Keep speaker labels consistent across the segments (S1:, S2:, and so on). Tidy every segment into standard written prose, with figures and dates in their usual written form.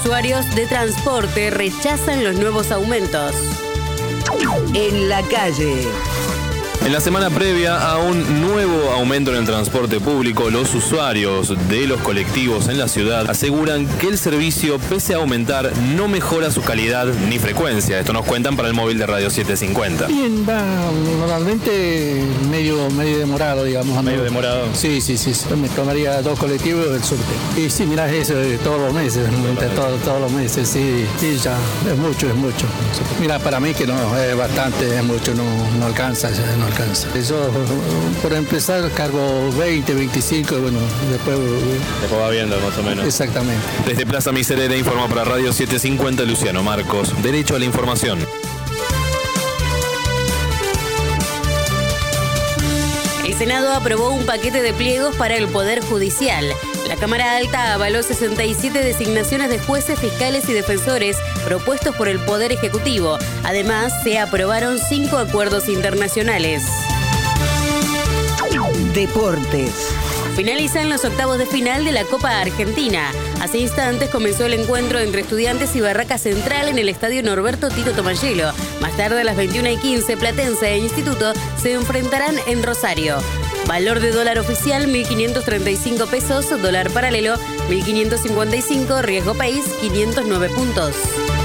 S1: Usuarios de transporte rechazan los nuevos aumentos.
S2: En la calle.
S3: En la semana previa a un nuevo aumento en el transporte público, los usuarios de los colectivos en la ciudad aseguran que el servicio, pese a aumentar, no mejora su calidad ni frecuencia. Esto nos cuentan para el móvil de Radio 750.
S4: Bien, va normalmente medio demorado, digamos.
S3: ¿Medio demorado?
S4: Sí. Me tomaría 2 colectivos del subte. Y sí, mirá, eso todos los meses, todos los meses, sí, ya, es mucho. Mira, para mí que no, es bastante, es mucho, no alcanza, ya no alcanza. Yo, por empezar, cargo 20, 25, bueno, después
S3: va viendo más o menos.
S4: Exactamente.
S3: Desde Plaza Miserere informa para Radio 750 Luciano Marcos. Derecho a la información.
S1: El Senado aprobó un paquete de pliegos para el Poder Judicial. La Cámara Alta avaló 67 designaciones de jueces, fiscales y defensores propuestos por el Poder Ejecutivo. Además, se aprobaron 5 acuerdos internacionales.
S2: Deportes.
S1: Finalizan los octavos de final de la Copa Argentina. Hace instantes comenzó el encuentro entre Estudiantes y Barraca Central en el estadio Norberto Tito Tomayelo. Más tarde, a las 21:15, Platense e Instituto se enfrentarán en Rosario. Valor de dólar oficial, 1.535 pesos. Dólar paralelo, 1.555. Riesgo país, 509 puntos.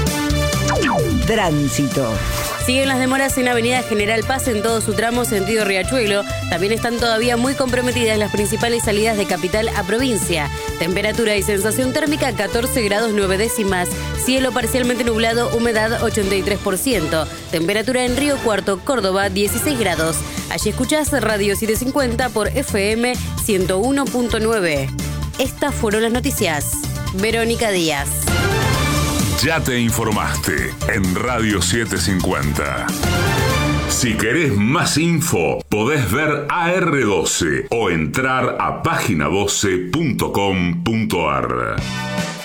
S2: Tránsito.
S1: Siguen las demoras en Avenida General Paz en todo su tramo sentido Riachuelo. También están todavía muy comprometidas las principales salidas de capital a provincia. Temperatura y sensación térmica 14 grados 9 décimas. Cielo parcialmente nublado, humedad 83%. Temperatura en Río Cuarto, Córdoba, 16 grados. Allí escuchás Radio 750 por FM 101.9. Estas fueron las noticias. Verónica Díaz.
S5: Ya te informaste en Radio 750. Si querés más info, podés ver AR12 o entrar a página12.com.ar.